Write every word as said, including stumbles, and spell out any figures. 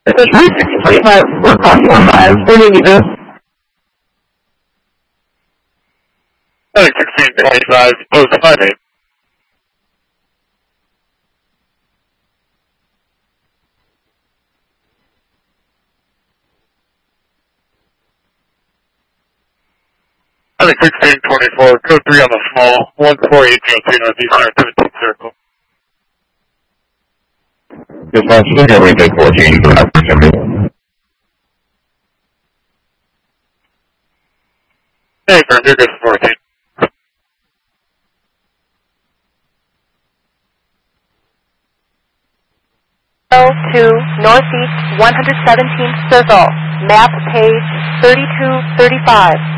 twenty-five, we're calling on five. Where do you go? sixteen twenty-five, post five eight. I think sixteen twenty-four, code three on the small, one four eight zero two northeast R seventeen circle. Yes, I'm still going to take fourteen for that for Hey, firm, you're good for fourteen. to northeast one hundred seventeenth circle, map page thirty-two thirty-five.